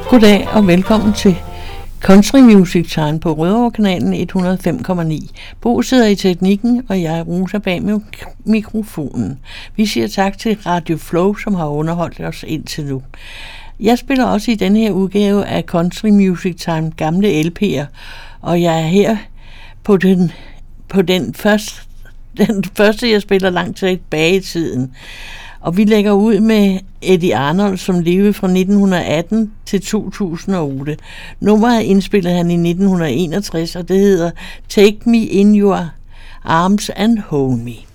Goddag og velkommen til Country Music Time på Rødovre-kanalen 105,9. Bo sidder i teknikken, og jeg er Rosa bag mikrofonen. Vi siger tak til Radio Flow, som har underholdt os indtil nu. Jeg spiller også i denne her udgave af Country Music Time gamle LP'er, og jeg er her på den første, jeg spiller langt tilbage i tiden. Og vi lægger ud med Eddie Arnold, som levede fra 1918 til 2008. Nummeret indspillede han i 1961, og det hedder Take Me in Your Arms and Hold Me.